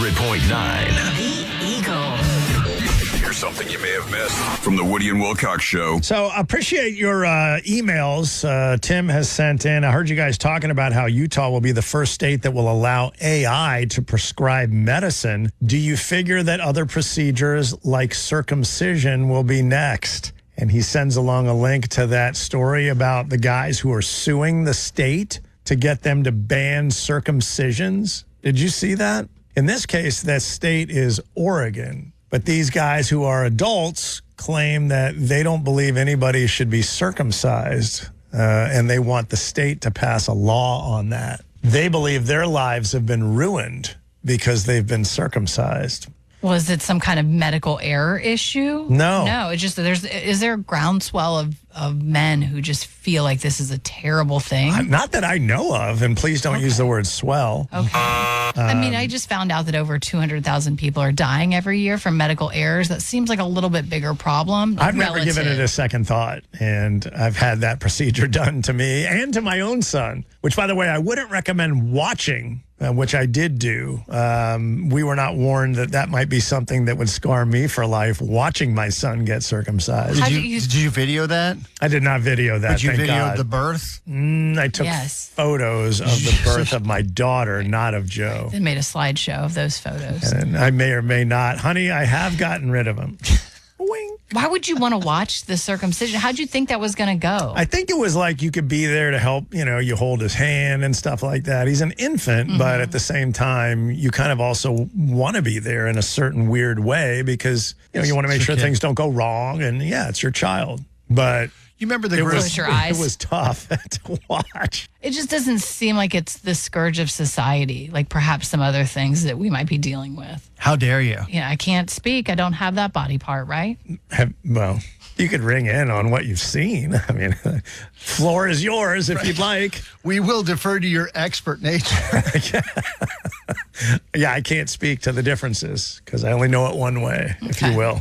100.9. The Eagle. Here's something you may have missed from the Woody and Wilcox Show. So appreciate your emails Tim has sent in. I heard you guys talking about how Utah will be the first state that will allow AI to prescribe medicine. Do you figure that other procedures like circumcision will be next? And he sends along a link to that story about the guys who are suing the state to get them to ban circumcisions. Did you see that? In this case, that state is Oregon. But these guys who are adults claim that they don't believe anybody should be circumcised, and they want the state to pass a law on that. They believe their lives have been ruined because they've been circumcised. Was it some kind of medical error issue? No. It's just is there a groundswell of men who just feel like this is a terrible thing? Not that I know of, and please don't use the word swell. Okay. I mean, I just found out that over 200,000 people are dying every year from medical errors. That seems like a little bit bigger problem. I've never given it a second thought, and I've had that procedure done to me and to my own son, which, by the way, I wouldn't recommend watching, which I did do. We were not warned that that might be something that would scar me for life, watching my son get circumcised. Did you video that? I did not video that, But you thank videoed God. the birth? I took photos of the birth of my daughter, not of Joe. They made a slideshow of those photos. And I may or may not. Honey, I have gotten rid of him. Wing. Why would you want to watch the circumcision? How'd you think that was going to go? I think it was like you could be there to help, you hold his hand and stuff like that. He's an infant, but at the same time, you kind of also want to be there in a certain weird way because, you want to make sure things don't go wrong. And yeah, it's your child. But you remember Close your eyes. It was tough to watch. It just doesn't seem like it's the scourge of society, like perhaps some other things that we might be dealing with. How dare you? Yeah, I can't speak. I don't have that body part, right? Well, you could ring in on what you've seen. I mean, floor is yours if you'd like. We will defer to your expert nature. Yeah, I can't speak to the differences because I only know it one way, if you will.